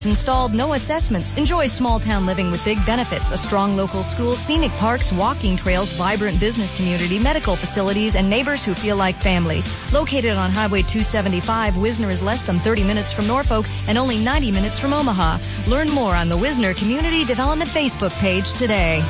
Installed, no assessments. Enjoy small town living with big benefits. A strong local school, scenic parks, walking trails, vibrant business community, medical facilities, and neighbors who feel like family. Located on Highway 275, Wisner is less than 30 minutes from Norfolk and only 90 minutes from Omaha. Learn more on the Wisner Community Development Facebook page today.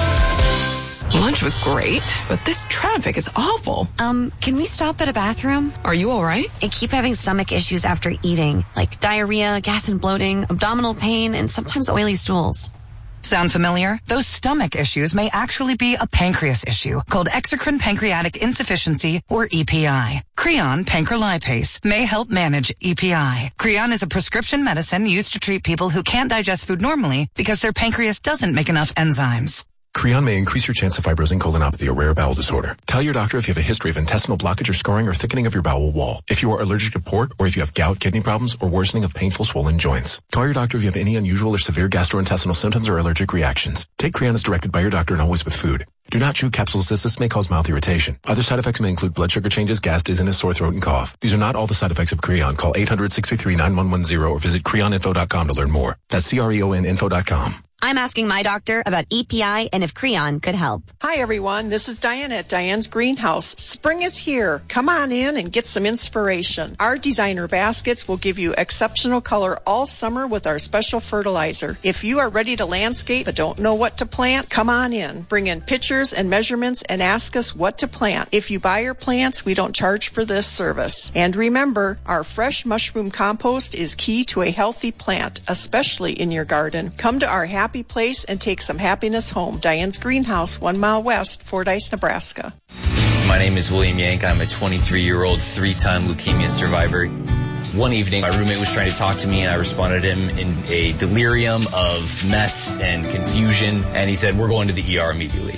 Lunch was great, but this traffic is awful. Can we stop at a bathroom? Are you all right? I keep having stomach issues after eating, like diarrhea, gas and bloating, abdominal pain, and sometimes oily stools. Sound familiar? Those stomach issues may actually be a pancreas issue called exocrine pancreatic insufficiency, or EPI. Creon pancrelipase may help manage EPI. Creon is a prescription medicine used to treat people who can't digest food normally because their pancreas doesn't make enough enzymes. Creon may increase your chance of fibrosing colonopathy, a rare bowel disorder. Tell your doctor if you have a history of intestinal blockage or scarring or thickening of your bowel wall, if you are allergic to pork, or if you have gout, kidney problems, or worsening of painful swollen joints. Call your doctor if you have any unusual or severe gastrointestinal symptoms or allergic reactions. Take Creon as directed by your doctor and always with food. Do not chew capsules as this may cause mouth irritation. Other side effects may include blood sugar changes, gas, dizziness, sore throat, and cough. These are not all the side effects of Creon. Call 800-633-9110 or visit creoninfo.com to learn more. That's CREONinfo.com. I'm asking my doctor about EPI and if Creon could help. Hi, everyone. This is Diane at Diane's Greenhouse. Spring is here. Come on in and get some inspiration. Our designer baskets will give you exceptional color all summer with our special fertilizer. If you are ready to landscape but don't know what to plant, come on in. Bring in pictures and measurements and ask us what to plant. If you buy our plants, we don't charge for this service. And remember, our fresh mushroom compost is key to a healthy plant, especially in your garden. Come to our happy place and take some happiness home. Diane's Greenhouse, 1 mile west, Fordyce, Nebraska. My name is William Yank. I'm a 23-year-old, 3-time leukemia survivor. One evening, my roommate was trying to talk to me, and I responded to him in a delirium of mess and confusion, and he said, "We're going to the ER immediately,"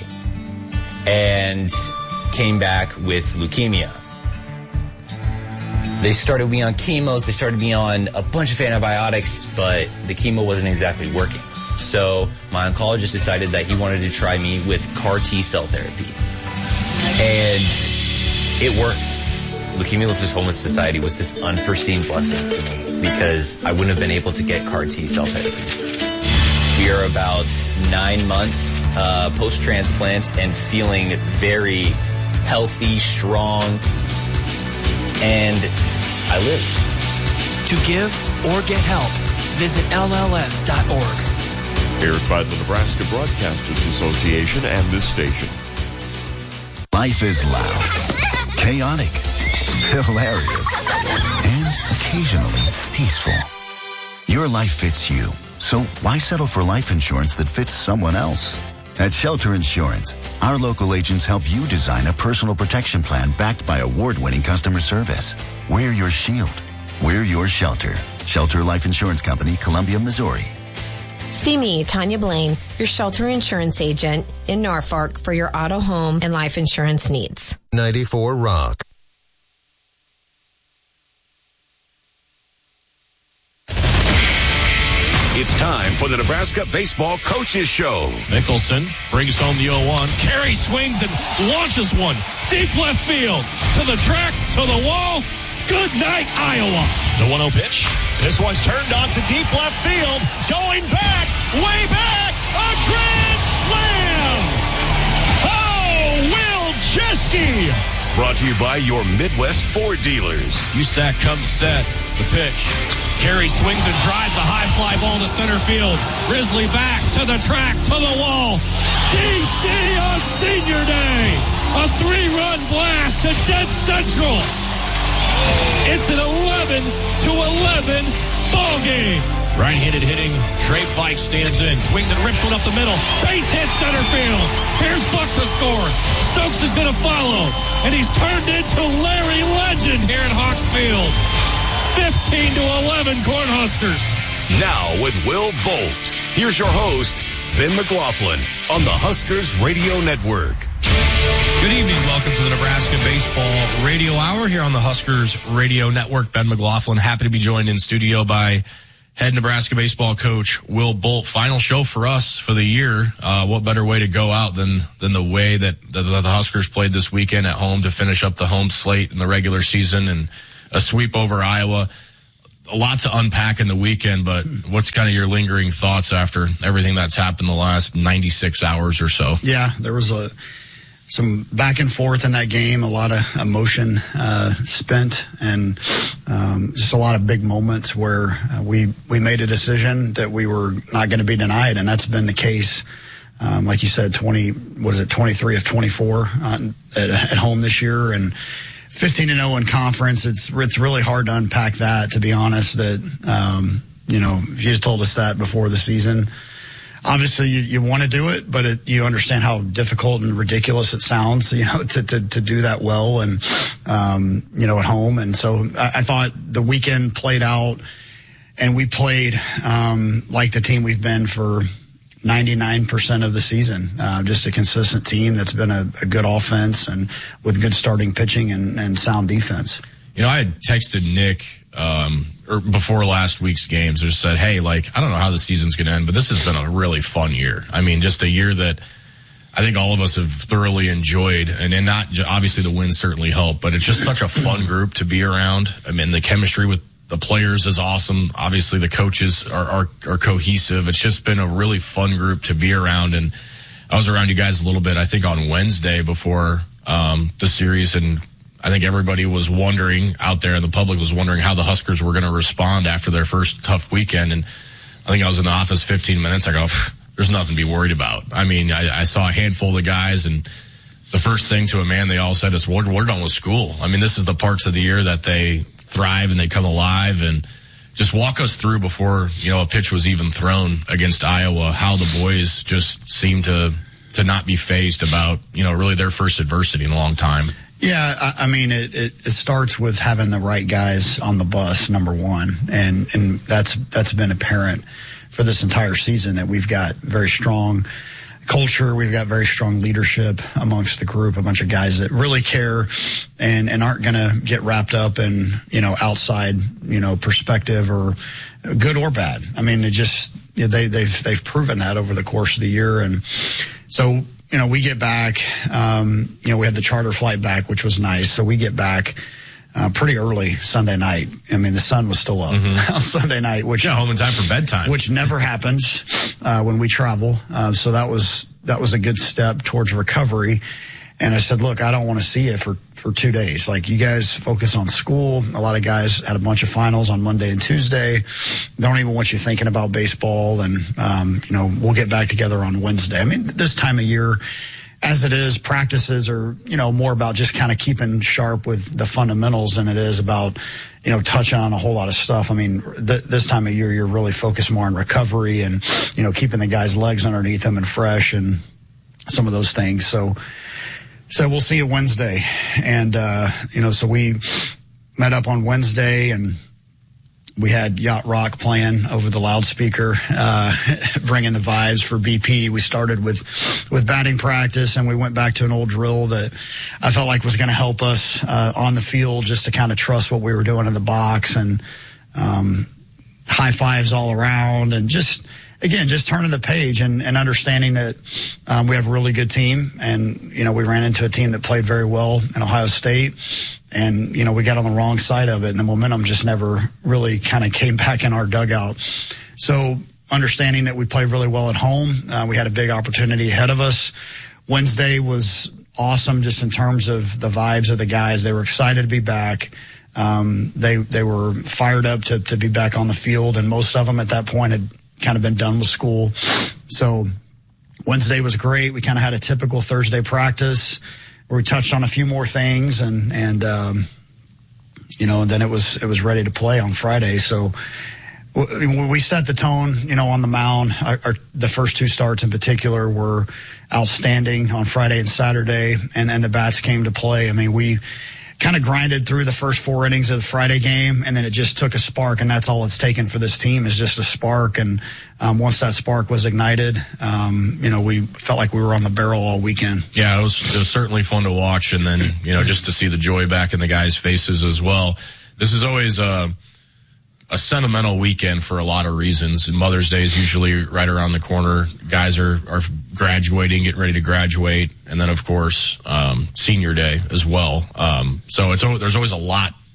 and came back with leukemia. They started me on chemos, they started me on a bunch of antibiotics, but the chemo wasn't exactly working. So my oncologist decided that he wanted to try me with CAR T-cell therapy. And it worked. Leukemia Lymphoma Society was this unforeseen blessing for me because I wouldn't have been able to get CAR T-cell therapy. We are about 9 months post-transplant and feeling very healthy, strong, and I live. To give or get help, visit LLS.org. Aired by the Nebraska Broadcasters Association and this station. Life is loud, chaotic, hilarious, and occasionally peaceful. Your life fits you, so why settle for life insurance that fits someone else? At Shelter Insurance, our local agents help you design a personal protection plan backed by award-winning customer service. Wear your shield. We're your shelter. Shelter Life Insurance Company, Columbia, Missouri. See me, Tanya Blaine, your Shelter Insurance agent in Norfolk for your auto, home, and life insurance needs. 94 Rock. It's time for the Nebraska Baseball Coaches Show. Mickelson brings home the 0-1. Carey swings and launches one. Deep left field. To the track, to the wall. Good night, Iowa. The 1-0 pitch. This one's turned onto deep left field. Going back, way back. A grand slam. Oh, Will Jeske. Brought to you by your Midwest Ford dealers. USAC comes set. The pitch. Carey swings and drives a high fly ball to center field. Risley back to the track, to the wall. DC on Senior Day. A 3-run blast to dead central. It's an 11-11 ball game. Right-handed hitting, Trey Fike stands in, swings and rips one up the middle. Base hit center field. Here's Buck to score. Stokes is going to follow, and he's turned into Larry Legend here at Hawks Field. 15-11 Cornhuskers. Now with Will Bolt. Here's your host, Ben McLaughlin, on the Huskers Radio Network. Good evening. Welcome to the Nebraska Baseball Radio Hour here on the Huskers Radio Network. Ben McLaughlin, happy to be joined in studio by head Nebraska baseball coach Will Bolt. Final show for us for the year. What better way to go out than the way that the Huskers played this weekend at home to finish up the home slate in the regular season and a sweep over Iowa. a lot to unpack in the weekend, but what's kind of your lingering thoughts after everything that's happened the last 96 hours or so? Yeah, there was some back and forth in that game, a lot of emotion spent, and just a lot of big moments where we made a decision that we were not going to be denied, and that's been the case. Like you said, 23 of 24 at home this year, and 15-0 in conference. It's really hard to unpack that, to be honest. That if you just told us that before the season, obviously you want to do it, but you understand how difficult and ridiculous it sounds, to do that well and at home. And so I thought the weekend played out, and we played like the team we've been for 99% of the season. Just a consistent team that's been a good offense and with good starting pitching and sound defense. I had texted Nick before last week's games. Just said, hey, I don't know how the season's going to end, but this has been a really fun year. I mean, just a year that I think all of us have thoroughly enjoyed, and not obviously the wins certainly help, but it's just such a fun group to be around. I mean, the chemistry with the players is awesome. Obviously, the coaches are cohesive. It's just been a really fun group to be around. And I was around you guys a little bit, I think, on Wednesday before the series, and I think everybody was wondering out there, and the public was wondering how the Huskers were going to respond after their first tough weekend. And I think I was in the office 15 minutes. I go, there's nothing to be worried about. I mean, I saw a handful of guys, and the first thing to a man they all said is, we're done with school. I mean, this is the parts of the year that they thrive and they come alive. And just walk us through, before a pitch was even thrown against Iowa, how the boys just seem to not be fazed about really their first adversity in a long time. Yeah, I mean, it starts with having the right guys on the bus, number one, and that's been apparent for this entire season, that we've got very strong culture. We've got very strong leadership amongst the group, a bunch of guys that really care and aren't going to get wrapped up in, outside, perspective, or good or bad. I mean, they've proven that over the course of the year. And so, we get back, we had the charter flight back, which was nice. So we get back pretty early Sunday night. I mean, the sun was still up on Sunday night, home in time for bedtime, which never happens when we travel. So that was a good step towards recovery. And I said, look, I don't want to see you for 2 days. You guys focus on school. A lot of guys had a bunch of finals on Monday and Tuesday. Don't even want you thinking about baseball. And, we'll get back together on Wednesday. I mean, this time of year, as it is, practices are, more about just kind of keeping sharp with the fundamentals than it is about, touching on a whole lot of stuff. I mean, this time of year, you're really focused more on recovery and, keeping the guys' legs underneath them and fresh and some of those things. So we'll see you Wednesday. And, so we met up on Wednesday, and we had Yacht Rock playing over the loudspeaker, bringing the vibes for BP. We started with batting practice, and we went back to an old drill that I felt like was going to help us on the field, just to kind of trust what we were doing in the box, and high fives all around, and just turning the page and understanding that we have a really good team. And, we ran into a team that played very well in Ohio State, and, we got on the wrong side of it, and the momentum just never really kind of came back in our dugout. So understanding that we played really well at home, we had a big opportunity ahead of us. Wednesday was awesome just in terms of the vibes of the guys. They were excited to be back. They were fired up to be back on the field, and most of them at that point had kind of been done with school. So Wednesday was great. We kind of had a typical Thursday practice where we touched on a few more things, and then it was ready to play on Friday. So we set the tone, on the mound. The first two starts in particular were outstanding on Friday and Saturday, and then the bats came to play. I mean, we kind of grinded through the first 4 innings of the Friday game, and then it just took a spark, and that's all it's taken for this team, is just a spark. And once that spark was ignited, we felt like we were on the barrel all weekend. Yeah, it was certainly fun to watch, and then just to see the joy back in the guys' faces as well. This is always a sentimental weekend for a lot of reasons. And Mother's Day is usually right around the corner. Guys are graduating, getting ready to graduate. And then, of course, Senior Day as well. So there's always a lot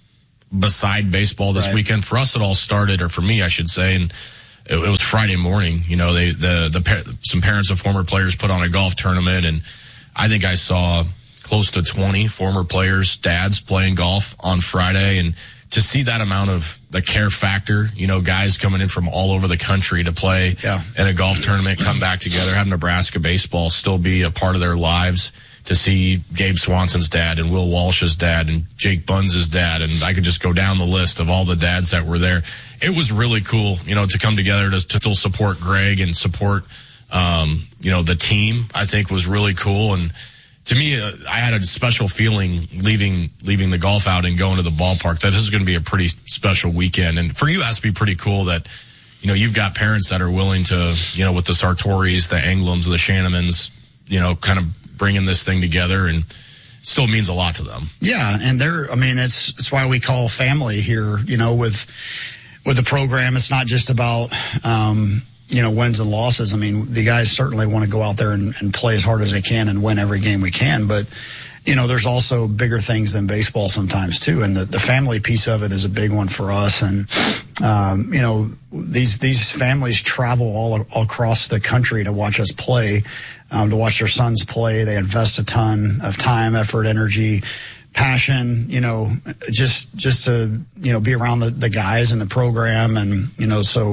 beside baseball this weekend. For us, it all started, or for me, I should say, and it was Friday morning. You know, some parents of former players put on a golf tournament, and I think I saw close to 20 former players' dads playing golf on Friday, and to see that amount of the care factor, you know, guys coming in from all over the country to play in a golf tournament, come back together, have Nebraska baseball still be a part of their lives, to see Gabe Swanson's dad and Will Walsh's dad and Jake Buns' dad, and I could just go down the list of all the dads that were there. It was really cool, you know, to come together to still support Greg and support, you know, the team, I think was really cool. And to me, I had a special feeling leaving the golf out and going to the ballpark that this is going to be a pretty special weekend. And for you, it has to be pretty cool that, you know, you've got parents that are willing to, you know, with the Sartoris, the Englums, the Shannemans, you know, kind of bringing this thing together, and it still means a lot to them. Yeah, and it's why we call family here, you know, with the program. It's not just about, you know, wins and losses. I mean, the guys certainly want to go out there and play as hard as they can and win every game we can. But, you know, there's also bigger things than baseball sometimes too. And the family piece of it is a big one for us. And, you know, these families travel all across the country to watch us play, to watch their sons play. They invest a ton of time, effort, energy, passion, you know, just to, you know, be around the guys in the program. And, you know, so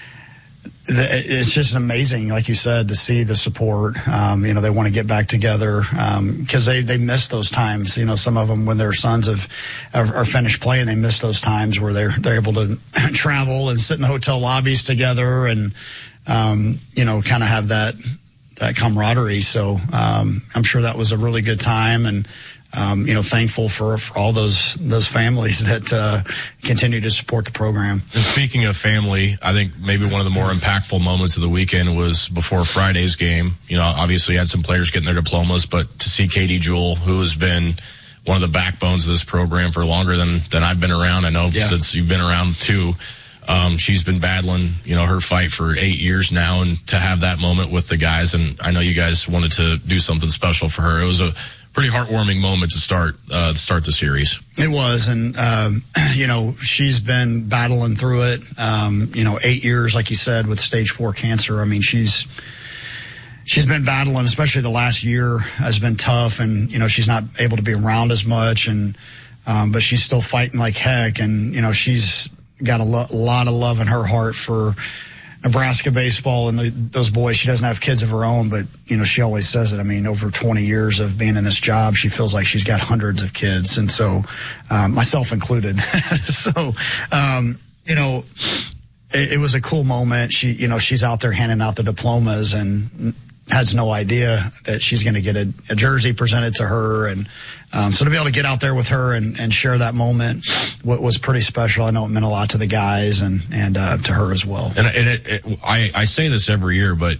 it's just amazing, like you said, to see the support. You know, they want to get back together because they miss those times. You know, some of them, when their sons are finished playing, they miss those times where they're able to travel and sit in hotel lobbies together and, you know, kind of have that camaraderie. So I'm sure that was a really good time, and you know, thankful for all those families that continue to support the program. And speaking of family, I think maybe one of the more impactful moments of the weekend was before Friday's game. You know, obviously you had some players getting their diplomas, but to see Katie Jewell, who has been one of the backbones of this program for longer than I've been around. I know since you've been around too. She's been battling, you know, her fight for 8 years now, and to have that moment with the guys, and I know you guys wanted to do something special for her. It was a pretty heartwarming moment to start the series. It was, and you know, she's been battling through it. You know, 8 years, like you said, with stage 4 cancer. I mean, she's been battling, especially the last year has been tough, and you know, she's not able to be around as much, and but she's still fighting like heck, and you know, she's got a lot of love in her heart for Nebraska baseball and those boys. She doesn't have kids of her own, but, you know, she always says it. I mean, over 20 years of being in this job, she feels like she's got hundreds of kids. And so, myself included. So, you know, it was a cool moment. She's out there handing out the diplomas and has no idea that she's going to get a jersey presented to her. And so to be able to get out there with her and share that moment was pretty special. I know it meant a lot to the guys and to her as well. And I say this every year, but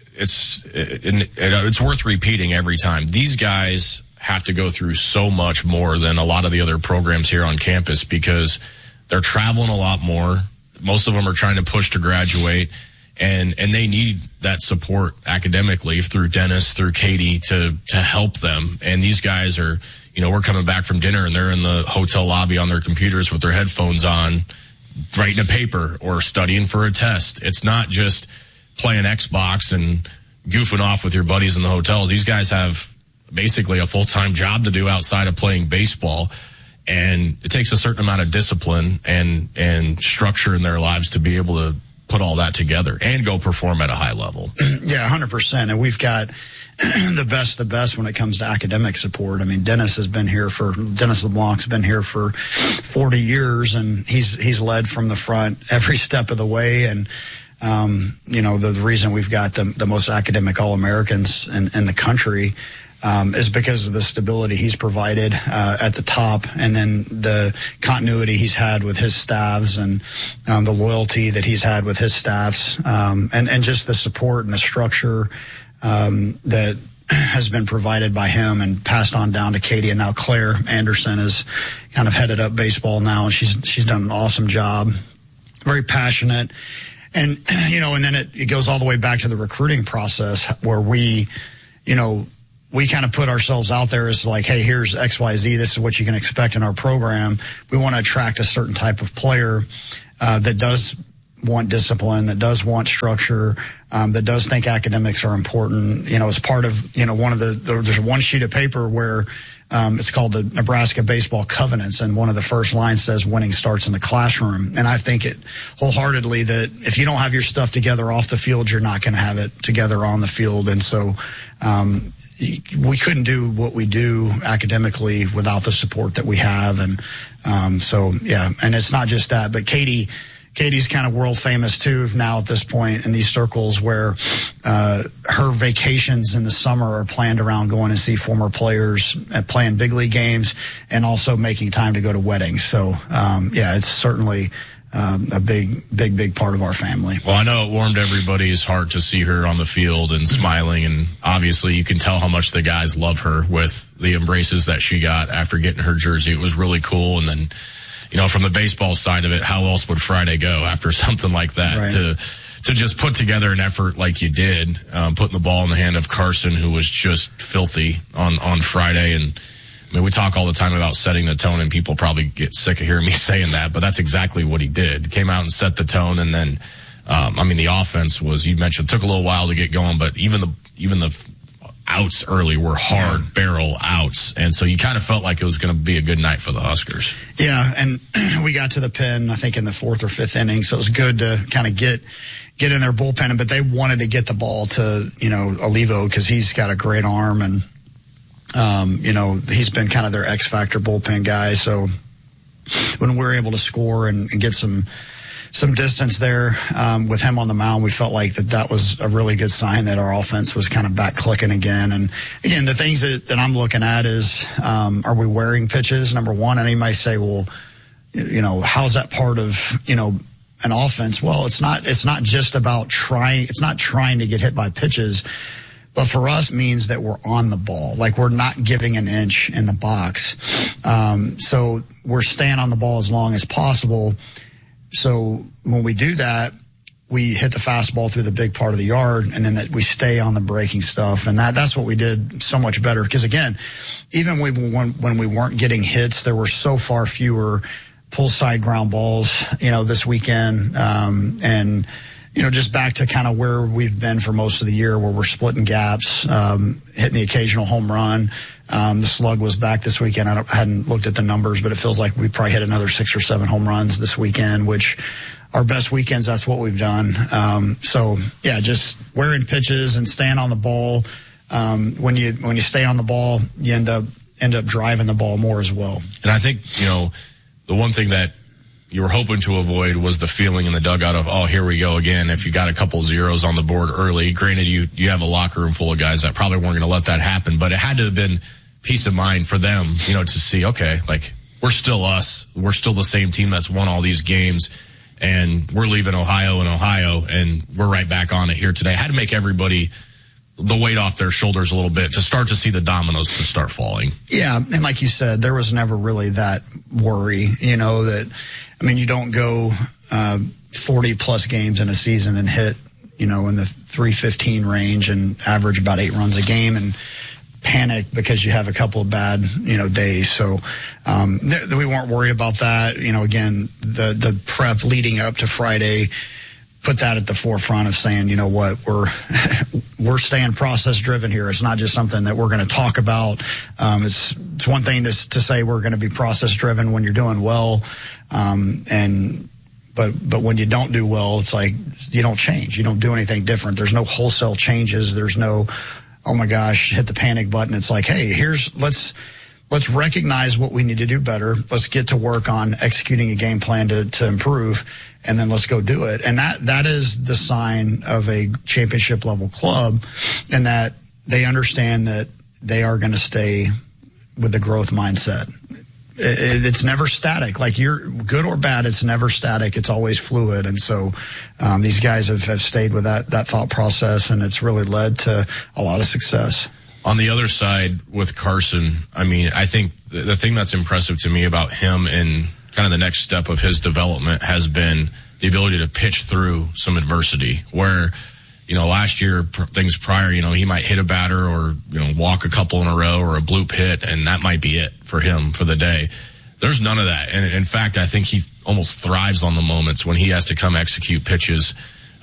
it's worth repeating every time. These guys have to go through so much more than a lot of the other programs here on campus because they're traveling a lot more. Most of them are trying to push to graduate. And they need that support academically through Dennis, through Katie to help them. And these guys are, you know, we're coming back from dinner and they're in the hotel lobby on their computers with their headphones on, writing a paper or studying for a test. It's not just playing Xbox and goofing off with your buddies in the hotels. These guys have basically a full-time job to do outside of playing baseball. And it takes a certain amount of discipline and structure in their lives to be able to put all that together and go perform at a high level. Yeah, 100%. And we've got the best when it comes to academic support. I mean, Dennis LeBlanc's been here for 40 years, and he's led from the front every step of the way. And, you know, the reason we've got the most academic All-Americans in the country is because of the stability he's provided at the top, and then the continuity he's had with his staffs, and the loyalty that he's had with his staffs, and just the support and the structure that has been provided by him and passed on down to Katie. And now Claire Anderson is kind of headed up baseball now, and she's done an awesome job, very passionate. And, you know, and then it goes all the way back to the recruiting process where we, you know, we kind of put ourselves out there as like, hey, here's XYZ. This is what you can expect in our program. We want to attract a certain type of player that does want discipline, that does want structure, that does think academics are important. As part of, there's one sheet of paper where it's called the Nebraska Baseball Covenants, and one of the first lines says winning starts in the classroom. And I think it wholeheartedly that if you don't have your stuff together off the field, you're not going to have it together on the field. And so we couldn't do what we do academically without the support that we have. And and it's not just that, but Katie's kind of world famous too now at this point in these circles where her vacations in the summer are planned around going to see former players and playing big league games and also making time to go to weddings. So, it's certainly a big part of our family. Well, I know it warmed everybody's heart to see her on the field and smiling, and obviously you can tell how much the guys love her with the embraces that she got after getting her jersey. It was really cool. And then, from the baseball side of it, how else would Friday go after something like that? Right. To just put together an effort like you did, putting the ball in the hand of Carson, who was just filthy on Friday. And I mean, we talk all the time about setting the tone, and people probably get sick of hearing me saying that, but that's exactly what he did. Came out and set the tone, and then, the offense was, you mentioned, took a little while to get going, but even the outs early were hard barrel outs, and so you kind of felt like it was going to be a good night for the Huskers. Yeah, and we got to the pen, I think, in the fourth or fifth inning, so it was good to kind of get in their bullpen, but they wanted to get the ball to, Olivo, because he's got a great arm, and, he's been kind of their X-factor bullpen guy, so when we were able to score and get some distance there with him on the mound, we felt like that was a really good sign that our offense was kind of back clicking again. And again, the things that I'm looking at is, are we wearing pitches? Number one, and he might say, well, how's that part of, an offense? Well, it's not just about trying. It's not trying to get hit by pitches, but for us means that we're on the ball. Like, we're not giving an inch in the box. So we're staying on the ball as long as possible. So when we do that, we hit the fastball through the big part of the yard, and then that we stay on the breaking stuff. And that's what we did so much better. Because again, even when we weren't getting hits, there were so far fewer pull side ground balls, this weekend. And just back to kind of where we've been for most of the year, where we're splitting gaps, hitting the occasional home run. The slug was back this weekend. I hadn't looked at the numbers, but it feels like we probably hit another 6 or 7 home runs this weekend, which our best weekends, that's what we've done. Just wearing pitches and staying on the ball. When you stay on the ball, you end up driving the ball more as well. And I think, the one thing that you were hoping to avoid was the feeling in the dugout of, oh, here we go again. If you got a couple zeros on the board early, granted you have a locker room full of guys that probably weren't going to let that happen, but it had to have been peace of mind for them, to see, okay, like, we're still us. We're still the same team that's won all these games, and we're leaving Ohio in Ohio, and we're right back on it here today. I had to make everybody the weight off their shoulders a little bit to start to see the dominoes to start falling. Yeah, and like you said, there was never really that worry, you don't go 40-plus games in a season and hit, in the 315 range and average about 8 runs a game and panic because you have a couple of bad, days. So we weren't worried about that. Again, the prep leading up to Friday put that at the forefront of saying, we're staying process driven here. It's not just something that we're going to talk about. It's one thing to say we're going to be process driven when you're doing well. But when you don't do well, it's like you don't change. You don't do anything different. There's no wholesale changes. There's no, oh my gosh, hit the panic button. It's like, hey, let's recognize what we need to do better. Let's get to work on executing a game plan to improve, and then let's go do it. And that is the sign of a championship level club, and that they understand that they are going to stay with the growth mindset. It's never static. Like, you're good or bad, it's never static. It's always fluid. And so these guys have stayed with that thought process, and it's really led to a lot of success. On the other side with Carson, I think the thing that's impressive to me about him and kind of the next step of his development has been the ability to pitch through some adversity, where last year, things prior, he might hit a batter or, walk a couple in a row or a bloop hit, and that might be it for him for the day. There's none of that. And in fact, I think he almost thrives on the moments when he has to come execute pitches.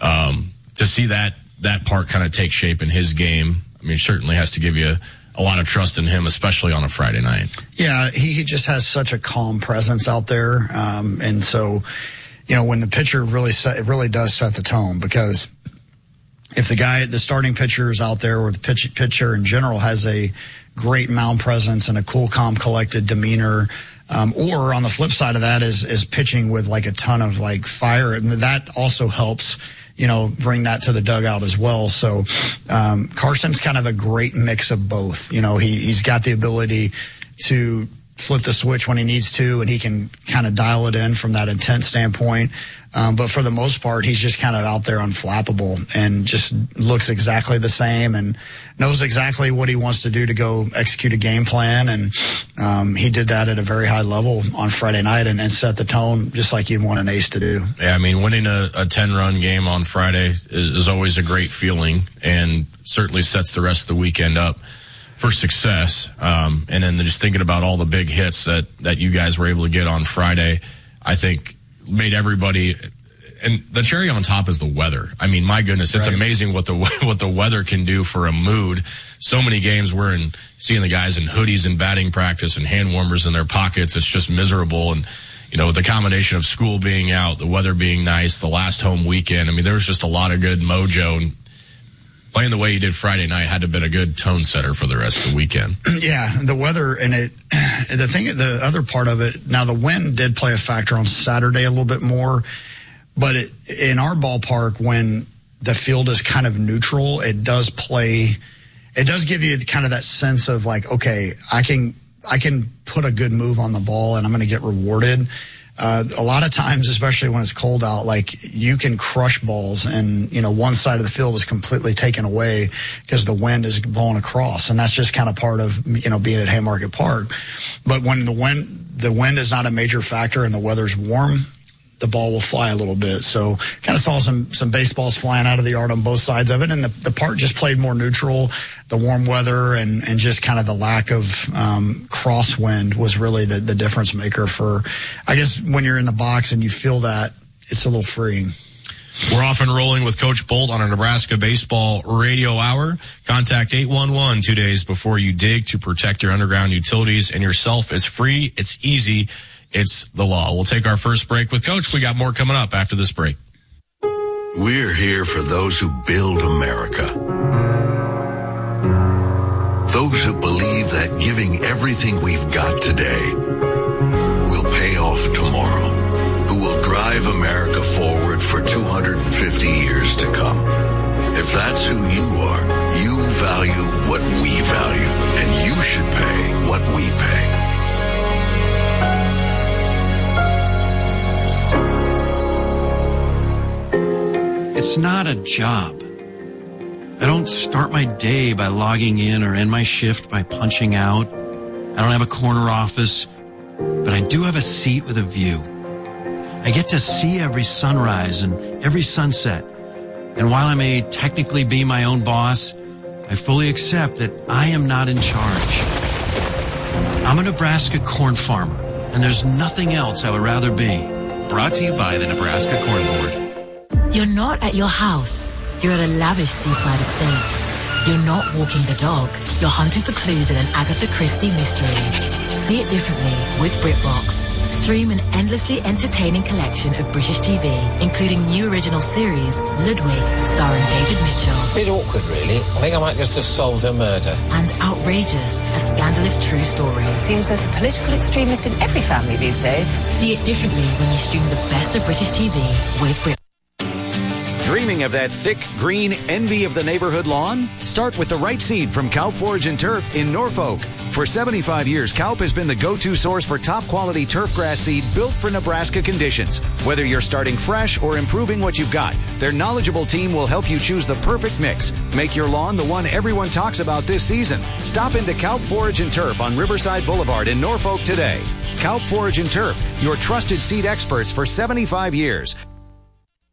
To see that part kind of take shape in his game, I mean, certainly has to give you a lot of trust in him, especially on a Friday night. Yeah, he just has such a calm presence out there. And so, when the pitcher it really does set the tone, because if the starting pitcher is out there, or the pitcher in general has a great mound presence and a cool, calm, collected demeanor, or on the flip side of that is pitching with like a ton of like fire, and that also helps, bring that to the dugout as well. So Carson's kind of a great mix of both. He's got the ability to flip the switch when he needs to, and he can kind of dial it in from that intent standpoint. But for the most part, he's just kind of out there unflappable and just looks exactly the same and knows exactly what he wants to do to go execute a game plan. And he did that at a very high level on Friday night and set the tone just like you'd want an ace to do. Yeah, I mean, winning a 10-run game on Friday is always a great feeling, and certainly sets the rest of the weekend up for success. And then just thinking about all the big hits that you guys were able to get on Friday, I think made everybody, and the cherry on top is the weather. I mean, my goodness, it's amazing what the weather can do for a mood. So many games we're seeing the guys in hoodies and batting practice and hand warmers in their pockets. It's just miserable. And, with the combination of school being out, the weather being nice, the last home weekend, I mean, there was just a lot of good mojo, and playing the way you did Friday night had to have been a good tone setter for the rest of the weekend. Yeah, the weather and the other part of it, now the wind did play a factor on Saturday a little bit more, but in our ballpark, when the field is kind of neutral, it does give you kind of that sense of like, okay, I can put a good move on the ball and I'm going to get rewarded. A lot of times, especially when it's cold out, like you can crush balls and, one side of the field is completely taken away because the wind is blowing across. And that's just kind of part of, being at Haymarket Park. But when the wind is not a major factor and the weather's warm, the ball will fly a little bit. So kind of saw some baseballs flying out of the yard on both sides of it. And the park just played more neutral. The warm weather and just kind of the lack of crosswind was really the difference maker for, I guess, when you're in the box and you feel that, it's a little freeing. We're off and rolling with Coach Bolt on our Nebraska Baseball Radio Hour. Contact 811 2 days before you dig to protect your underground utilities and yourself. It's free. It's easy. It's the law. We'll take our first break with Coach. We got more coming up after this break. We're here for those who build America. Those who believe that giving everything we've got today will pay off tomorrow. Who will drive America forward for 250 years to come. If that's who you are, you value what we value, and you should pay what we pay. It's not a job. I don't start my day by logging in or end my shift by punching out. I don't have a corner office, but I do have a seat with a view. I get to see every sunrise and every sunset. And while I may technically be my own boss, I fully accept that I am not in charge. I'm a Nebraska corn farmer, and there's nothing else I would rather be. Brought to you by the Nebraska Corn Board. You're not at your house. You're at a lavish seaside estate. You're not walking the dog. You're hunting for clues in an Agatha Christie mystery. See it differently with BritBox. Stream an endlessly entertaining collection of British TV, including new original series, Ludwig, starring David Mitchell. Bit awkward, really. I think I might just have solved a murder. And Outrageous, a scandalous true story. Seems there's a political extremist in every family these days. See it differently when you stream the best of British TV with BritBox. Dreaming of that thick, green envy of the neighborhood lawn? Start with the right seed from Kalp Forage and Turf in Norfolk. For 75 years, Kalp has been the go-to source for top-quality turf grass seed built for Nebraska conditions. Whether you're starting fresh or improving what you've got, their knowledgeable team will help you choose the perfect mix. Make your lawn the one everyone talks about this season. Stop into Kalp Forage and Turf on Riverside Boulevard in Norfolk today. Kalp Forage and Turf, your trusted seed experts for 75 years.